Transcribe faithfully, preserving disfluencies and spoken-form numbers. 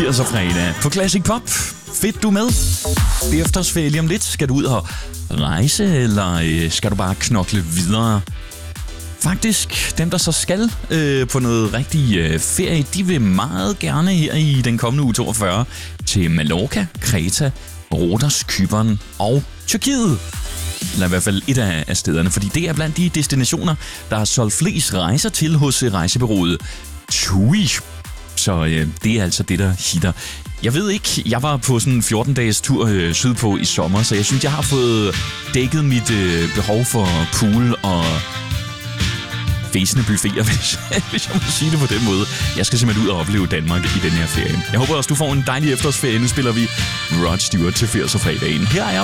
firserne fredag på Classic Pop. Fedt, du er med. Det er efterårsferie lige om lidt. Skal du ud og rejse, eller skal du bare knokle videre? Faktisk, dem der så skal øh, på noget rigtig øh, ferie, de vil meget gerne her i den kommende uge toogfyrre til Mallorca, Kreta, Rhodos, Cypern og Tyrkiet. Eller i hvert fald et af, af stederne, fordi det er blandt de destinationer, der har solgt flest rejser til hos rejsebureauet TUI. Så øh, det er altså det, der hitter. Jeg ved ikke, jeg var på sådan en fjorten-dages tur øh, sydpå i sommer, så jeg synes, jeg har fået dækket mit øh, behov for pool og fæsende buffeter, hvis, hvis jeg må sige det på den måde. Jeg skal simpelthen ud og opleve Danmark i den her ferie. Jeg håber også, du får en dejlig efterårsferie. Nu spiller vi Rod Stewart til firserne fredagen. Her er